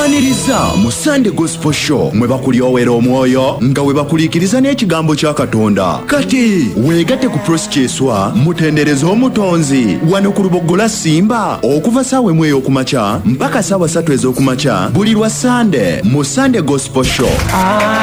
Waniriza mu Sunday Gospel Show mwe bakulyowera omwoyo nga we bakuliikiriza n'ekigambo kya Katonda. Kati weegatte ku Proskeswa mutendereza omutonzi wano ku Lubogola Simba okuva ssaawa emu ey'okumakya mpaka ssaawa 3 ez'okumakya buli lwa Sunday mu Sunday Gospel Show.